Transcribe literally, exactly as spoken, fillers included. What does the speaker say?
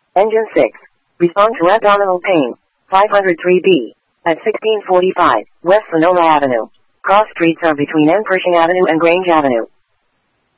Engine six. Respond to abdominal pain. five oh three B. At sixteen forty-five, West Sonoma Avenue. Cross streets are between N. Pershing Avenue and Grange Avenue.